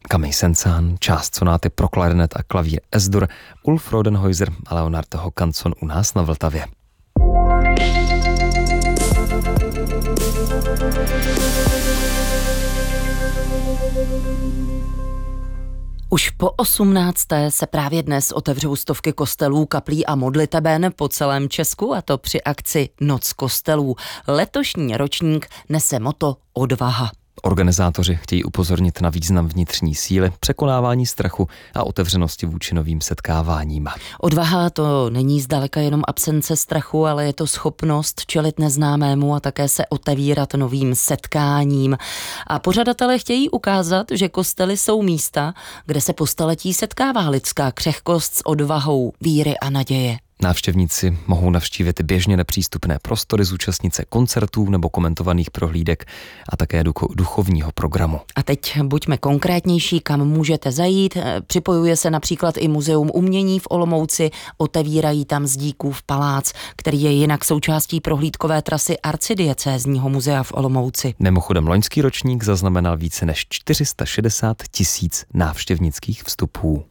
Camille Saint-Saëns, část sonáty pro klarinet a klavír S-dur, Ulf Rodenhäuser a Leonard Håkansson u nás na Vltavě. Už po 18. se právě dnes otevřou stovky kostelů, kaplí a modliteben po celém Česku, a to při akci Noc kostelů. Letošní ročník nese motto Odvaha. Organizátoři chtějí upozornit na význam vnitřní síly, překonávání strachu a otevřenosti vůči novým setkáváním. Odvaha to není zdaleka jenom absence strachu, ale je to schopnost čelit neznámému a také se otevírat novým setkáním. A pořadatelé chtějí ukázat, že kostely jsou místa, kde se po staletí setkává lidská křehkost s odvahou víry a naděje. Návštěvníci mohou navštívit běžně nepřístupné prostory, zúčastnit se koncertů nebo komentovaných prohlídek a také duchovního programu. A teď buďme konkrétnější, kam můžete zajít. Připojuje se například i Muzeum umění v Olomouci, otevírají tam Zdíkův palác, který je jinak součástí prohlídkové trasy Arcidiecézního muzea v Olomouci. Mimochodem loňský ročník zaznamenal více než 460 000 návštěvnických vstupů.